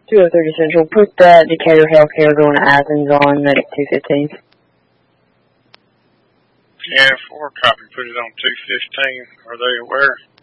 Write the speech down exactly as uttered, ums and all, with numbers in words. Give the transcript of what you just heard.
two oh thirty Central. Put that Decatur Healthcare going to Athens on Medic two fifteen. Yeah, four copy. Put it on two fifteen. Are they aware?